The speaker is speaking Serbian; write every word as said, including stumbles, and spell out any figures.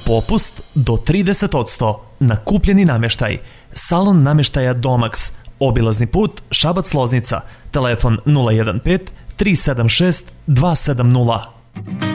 Popust do trideset posto na kupljeni namještaj. Salon namještaja Domax. Obilazni put Šabac-Loznica. Telefon nula jedan pet tri sedam šest dva sedam nula.